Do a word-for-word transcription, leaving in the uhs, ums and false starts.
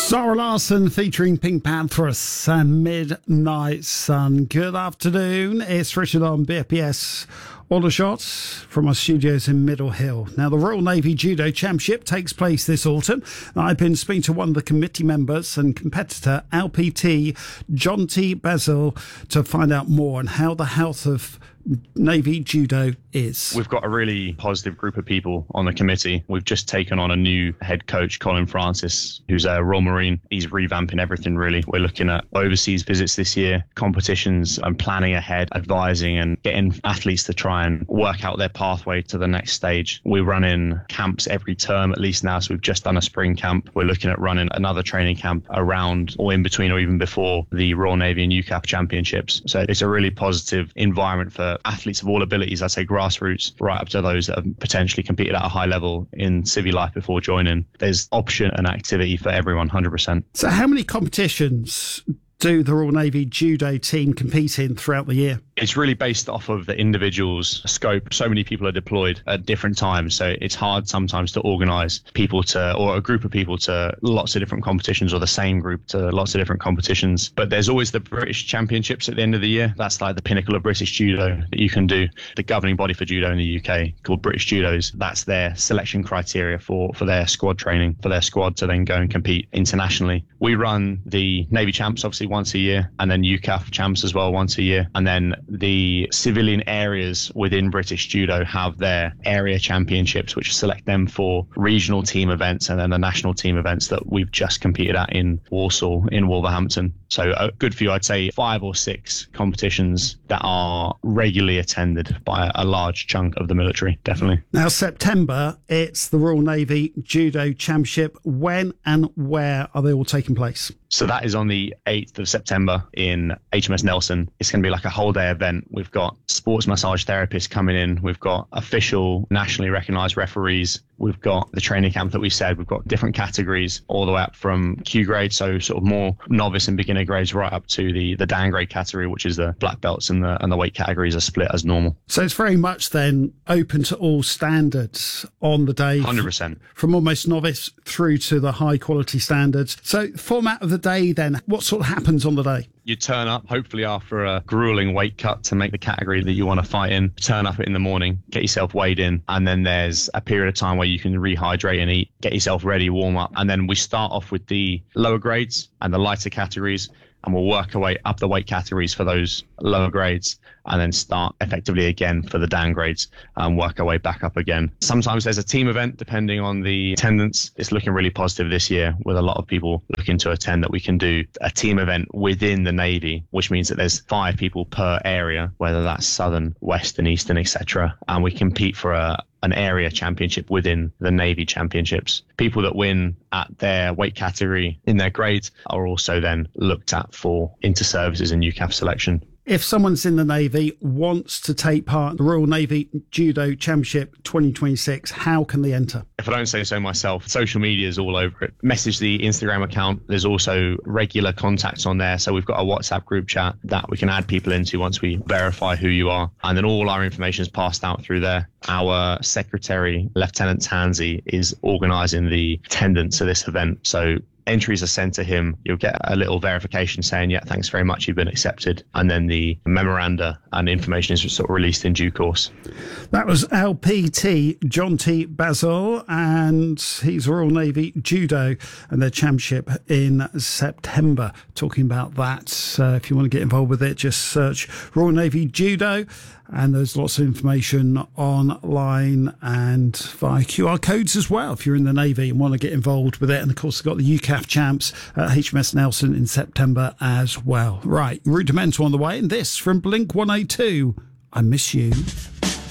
Zara Larsson featuring Pink Pantheress and Midnight Sun. Good afternoon. It's Richard on B P S Aldershot from our studios in Middle Hill. Now, the Royal Navy Judo Championship takes place this autumn. I've been speaking to one of the committee members and competitor, L P T, Jonty Basil, to find out more on how the health of Navy Judo is. We've got a really positive group of people on the committee. We've just taken on a new head coach, Colin Francis, who's a Royal Marine. He's revamping everything, really. We're looking at overseas visits this year, competitions, and planning ahead, advising and getting athletes to try and work out their pathway to the next stage. We run in camps every term, at least now. So we've just done a spring camp. We're looking at running another training camp around or in between or even before the Royal Navy and U C A F championships. So it's a really positive environment for athletes of all abilities, I'd say grassroots, right up to those that have potentially competed at a high level in civvy life before joining. There's option and activity for everyone, one hundred percent. So how many competitions do the Royal Navy Judo team compete in throughout the year? It's really based off of the individual's scope. So many people are deployed at different times, so it's hard sometimes to organise people to, or a group of people to lots of different competitions, or the same group to lots of different competitions. But there's always the British Championships at the end of the year. That's like the pinnacle of British Judo that you can do. The governing body for judo in the U K, called British Judos, that's their selection criteria for, for their squad training, for their squad to then go and compete internationally. We run the Navy Champs, obviously, once a year, and then U C A F Champs as well once a year. And then the civilian areas within British Judo have their area championships, which select them for regional team events and then the national team events that we've just competed at in Warsaw, in Wolverhampton. So a good few, I'd say five or six competitions that are regularly attended by a large chunk of the military, definitely. Now, September, it's the Royal Navy Judo Championship. When and where are they all taking place? So that is on the eighth of September in H M S Nelson. It's going to be like a whole day event. We've got sports massage therapists coming in. We've got official nationally recognised referees. We've got the training camp that we said. We've got different categories all the way up from Q grade, so sort of more novice and beginner grades, right up to the, the down grade category, which is the black belts, and the and the weight categories are split as normal. So it's very much then open to all standards on the day. one hundred percent. From almost novice through to the high quality standards. So format of the day then, what sort of happens on the day? You turn up, hopefully after a grueling weight cut to make the category that you want to fight in. Turn up in the morning, get yourself weighed in, and then there's a period of time where you can rehydrate and eat, get yourself ready, warm up. And then we start off with the lower grades and the lighter categories, and we'll work our way up the weight categories for those lower grades, and then start effectively again for the downgrades and work our way back up again. Sometimes there's a team event depending on the attendance. It's looking really positive this year with a lot of people looking to attend, that we can do a team event within the Navy, which means that there's five people per area, whether that's Southern, Western, Eastern, et cetera. And we compete for a an area championship within the Navy championships. People that win at their weight category in their grades are also then looked at for inter-services and U C A F selection. If someone's in the Navy, wants to take part in the Royal Navy Judo Championship twenty twenty-six, how can they enter? If I don't say so myself, social media is all over it. Message the Instagram account. There's also regular contacts on there. So we've got a WhatsApp group chat that we can add people into once we verify who you are. And then all our information is passed out through there. Our secretary, Lieutenant Tansey, is organising the attendance of this event. So entries are sent to him. You'll get a little verification saying, yeah, thanks very much, you've been accepted. And then the memoranda and information is sort of released in due course. That was L P T, Jonty Basil, and he's Royal Navy Judo and their championship in September. Talking about that, uh, if you want to get involved with it, just search Royal Navy Judo. And there's lots of information online and via Q R codes as well if you're in the Navy and want to get involved with it. And of course, we've got the U C A F champs at H M S Nelson in September as well. Right, Rudimental on the way. And this from Blink one eighty-two, I Miss You.